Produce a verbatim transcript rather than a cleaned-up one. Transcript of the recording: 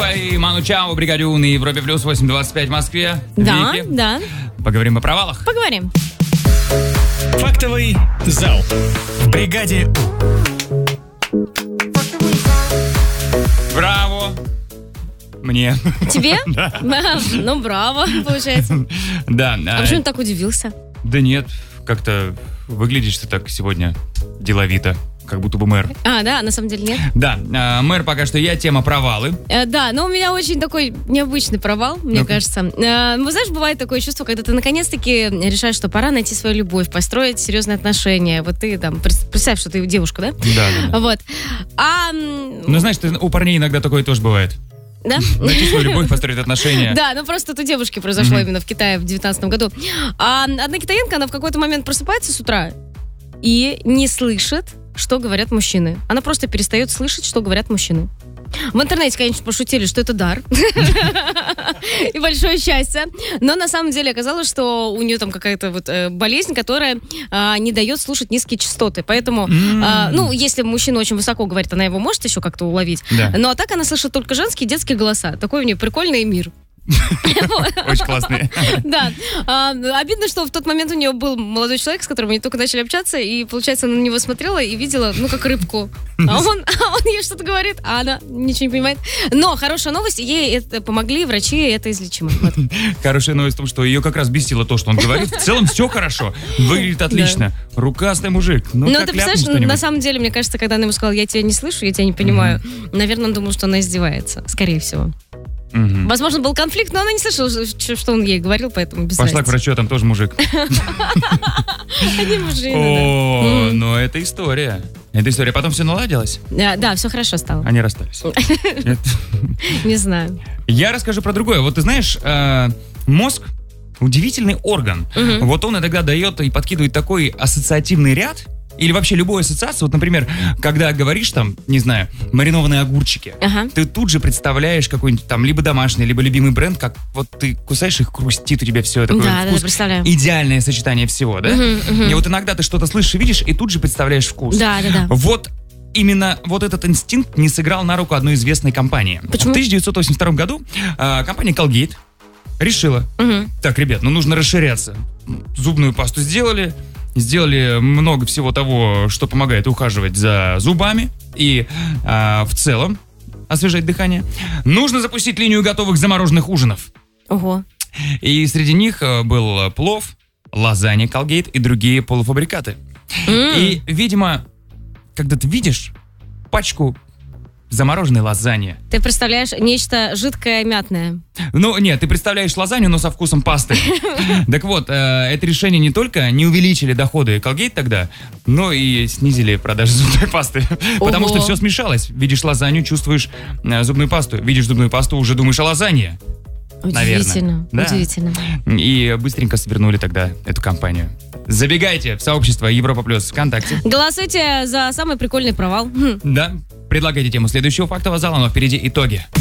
Калифа и Ману Чао, Бригадю на Европе плюс восемь двадцать пять в Москве. Да, Вики. да. Поговорим о провалах. Поговорим. Фактовый зал. В бригаде. Браво! Мне. Тебе? Да. Ну, браво, получается. Да. А почему ты так удивился? Да нет, как-то выглядишь ты так сегодня деловито, как будто бы мэр. А, да, на самом деле нет. Да, э, мэр пока что я, тема провалы. Э, да, но у меня очень такой необычный провал, мне Ну-ка. кажется. Э, ну, знаешь, бывает такое чувство, когда ты наконец-таки решаешь, что пора найти свою любовь, построить серьезные отношения. Вот ты там, пред- представь, что ты девушка, да? Да, да, да. Вот. А... м, Ну, знаешь, ты- у парней иногда такое тоже бывает. Да? Найти свою любовь, построить отношения. Да, ну просто это у девушки произошло именно в Китае в девятнадцатом году. А одна китаянка, она в какой-то момент просыпается с утра и не слышит, что говорят мужчины. Она просто перестает слышать, что говорят мужчины. В интернете, конечно, пошутили, что это дар и большое счастье. Но на самом деле оказалось, что у нее там какая-то вот э, болезнь, которая а, не дает слушать низкие частоты. Поэтому, а, ну, если мужчина очень высоко говорит, она его может еще как-то уловить. Да. Но а так она слышит только женские и детские голоса. Такой у нее прикольный мир. Очень классные. Да. А, обидно, что в тот момент у нее был молодой человек, с которым они только начали общаться, и, получается, она на него смотрела и видела, ну, как рыбку. А он, а он ей что-то говорит, а она ничего не понимает. Но хорошая новость, ей это помогли врачи, и это излечимо. Вот. Хорошая новость в том, что ее как раз бесило то, что он говорит. В целом все хорошо. Выглядит отлично. Рукастый мужик. Ну, Но как ты ляпнет представляешь, что-нибудь. на самом деле, мне кажется, когда она ему сказала, я тебя не слышу, я тебя не понимаю, наверное, он думал, что она издевается, скорее всего. Мгм. Возможно, был конфликт, но она не слышала, что что он ей говорил, поэтому без Пошла к разницы. врачу, а там тоже мужик. Они мужчины, О, да. ну это история. Это история. Потом все наладилось, Да, да, все хорошо стало. они расстались. Нет. Не знаю. Я расскажу про другое. Вот ты знаешь, э, мозг удивительный орган. Мгм. Вот он иногда дает и подкидывает такой ассоциативный ряд, или вообще любую ассоциацию. Вот, например, когда говоришь там, не знаю, маринованные огурчики, Ага. ты тут же представляешь какой-нибудь там либо домашний, либо любимый бренд, как вот ты кусаешь их, хрустит у тебя все, такой Да, да, вкус. представляю. Идеальное сочетание всего, да? Мгм, мгм. И вот иногда ты что-то слышишь и видишь, и тут же представляешь вкус. Да, да, да. Вот именно вот этот инстинкт не сыграл на руку одной известной компании. Почему? В тысяча девятьсот восемьдесят втором году а, компания Colgate решила, Мгм. так, ребят, ну нужно расширяться. Зубную пасту сделали, сделали много всего того, что помогает ухаживать за зубами и а, в целом освежать дыхание. Нужно запустить линию готовых замороженных ужинов. Ого. И среди них э, был плов, лазанья Colgate и другие полуфабрикаты. М. И, видимо, когда ты видишь пачку замороженной лазаньи. Ты представляешь нечто жидкое, мятное. Ну, нет, ты представляешь лазанью, но со вкусом пасты. Так вот, э, это решение не только не увеличили доходы Colgate тогда, но и снизили продажи зубной пасты. Потому Ого. что все смешалось. Видишь лазанью, чувствуешь э, зубную пасту. Видишь зубную пасту, уже думаешь о лазанье. Удивительно. Да. Удивительно. И быстренько свернули тогда эту компанию. Забегайте в сообщество Европа Плюс ВКонтакте. Голосуйте за самый прикольный провал. Хм. Да, предлагайте тему следующего фактового зала, но впереди итоги.